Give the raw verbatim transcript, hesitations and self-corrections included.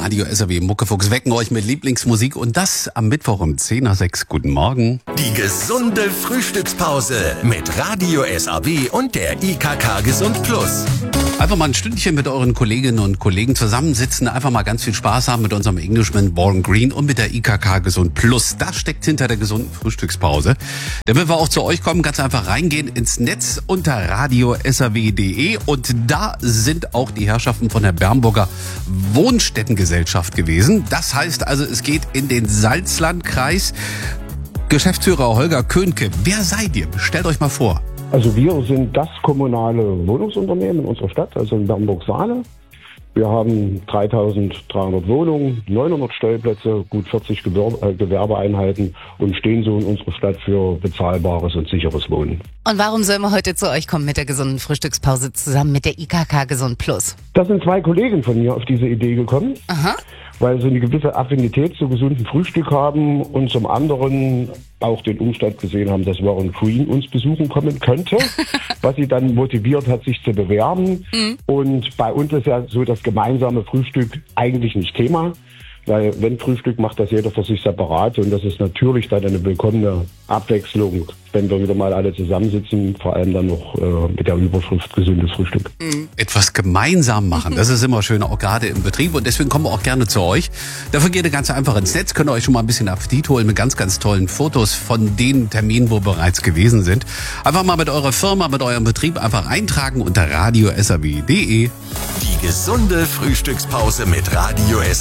Radio S R W Muckefuchs wecken euch mit Lieblingsmusik und das am Mittwoch um zehn nach sechs. Guten Morgen. Die gesunde Frühstückspause mit Radio S R W und der I K K Gesund Plus. Einfach mal ein Stündchen mit euren Kolleginnen und Kollegen zusammensitzen, einfach mal ganz viel Spaß haben mit unserem Englishman Warren Green und mit der I K K Gesund Plus. Das steckt hinter der gesunden Frühstückspause. Damit wir auch zu euch kommen, ganz einfach reingehen ins Netz unter radio s r w punkt d e und da sind auch die Herrschaften von der Bernburger Wohnstättengesellschaft gewesen. Das heißt also, es geht in den Salzlandkreis. Geschäftsführer Holger Köhnke, wer seid ihr? Stellt euch mal vor. Also wir sind das kommunale Wohnungsunternehmen in unserer Stadt, also in Bernburg-Saale. Wir haben dreitausenddreihundert Wohnungen, neunhundert Stellplätze, gut vierzig Gewerbe, äh, Gewerbeeinheiten und stehen so in unserer Stadt für bezahlbares und sicheres Wohnen. Und warum sollen wir heute zu euch kommen mit der gesunden Frühstückspause zusammen mit der I K K Gesund Plus? Da sind zwei Kollegen von mir auf diese Idee gekommen, Aha. weil sie eine gewisse Affinität zu gesundem Frühstück haben und zum anderen auch den Umstand gesehen haben, dass Warren Green uns besuchen kommen könnte, was sie dann motiviert hat, sich zu bewerben. Mhm. Und bei uns ist ja so das gemeinsame Frühstück eigentlich nicht Thema, weil wenn Frühstück macht das jeder für sich separat und das ist natürlich dann eine willkommene Abwechslung, wenn wir wieder mal alle zusammensitzen, vor allem dann noch äh, mit der Überschrift gesundes Frühstück. Etwas gemeinsam machen, das ist immer schön, auch gerade im Betrieb und deswegen kommen wir auch gerne zu euch. Dafür geht ihr ganz einfach ins Netz, könnt ihr euch schon mal ein bisschen Appetit holen mit ganz, ganz tollen Fotos von den Terminen, wo wir bereits gewesen sind. Einfach mal mit eurer Firma, mit eurem Betrieb einfach eintragen unter radio s r w punkt d e. Die gesunde Frühstückspause mit Radio S R W.